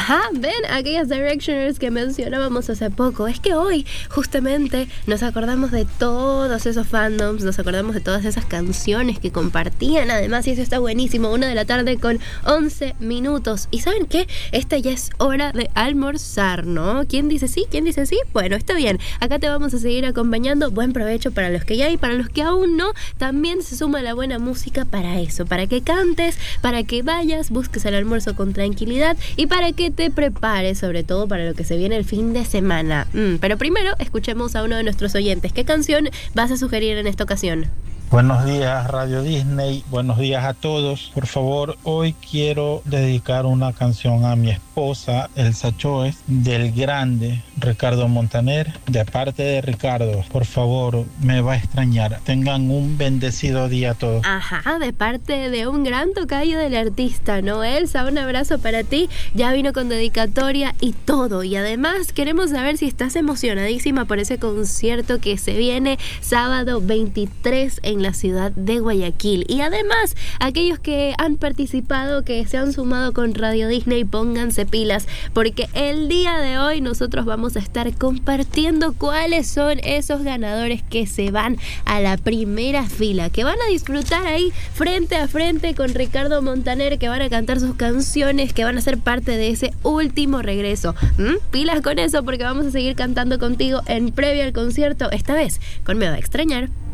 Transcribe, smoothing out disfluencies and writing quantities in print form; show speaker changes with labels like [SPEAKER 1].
[SPEAKER 1] Ajá, ven, aquellas Directioners que mencionábamos hace poco. Es que hoy, justamente, nos acordamos de todos esos fandoms, nos acordamos de todas esas canciones que compartían, además, y eso está buenísimo. 1:00 con 11 minutos. ¿Y saben qué? Esta ya es hora de almorzar, ¿no? ¿Quién dice sí? ¿Quién dice sí? Bueno, está bien. Acá te vamos a seguir acompañando. Buen provecho para los que ya hay, para los que aún no. También se suma la buena música para eso, para que cantes, para que vayas, busques el almuerzo con tranquilidad y para que te prepares, sobre todo para lo que se viene el fin de semana. Pero primero, escuchemos a uno de nuestros oyentes. ¿Qué canción vas a sugerir en esta ocasión?
[SPEAKER 2] Buenos días, Radio Disney. Buenos días a todos. Por favor, hoy quiero dedicar una canción a mi esposa, Elsa Choes, del grande Ricardo Montaner. De parte de Ricardo, por favor, me va a extrañar. Tengan un bendecido día a todos.
[SPEAKER 1] Ajá, de parte de un gran tocayo del artista, ¿no? Elsa, un abrazo para ti. Ya vino con dedicatoria y todo. Y además queremos saber si estás emocionadísima por ese concierto que se viene sábado 23 en la ciudad de Guayaquil. Y además, aquellos que han participado, que se han sumado con Radio Disney, pónganse pilas, porque el día de hoy nosotros vamos a estar compartiendo cuáles son esos ganadores que se van a la primera fila, que van a disfrutar ahí frente a frente con Ricardo Montaner, que van a cantar sus canciones, que van a ser parte de ese último regreso. Pilas con eso, porque vamos a seguir cantando contigo en previo al concierto, esta vez con Me Va a Extrañar.